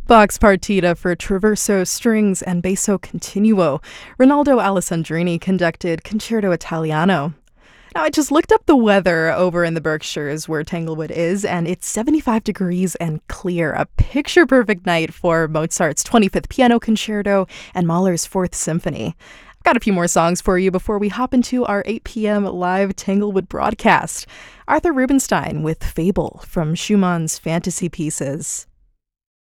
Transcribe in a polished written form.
Vox Partita for Traverso Strings and Basso Continuo. Rinaldo Alessandrini conducted Concerto Italiano. Now, I just looked up the weather over in the Berkshires where Tanglewood is, and it's 75 degrees and clear. A picture-perfect night for Mozart's 25th Piano Concerto and Mahler's 4th Symphony. I've got a few more songs for you before we hop into our 8 p.m. live Tanglewood broadcast. Arthur Rubinstein with Fable from Schumann's Fantasy Pieces.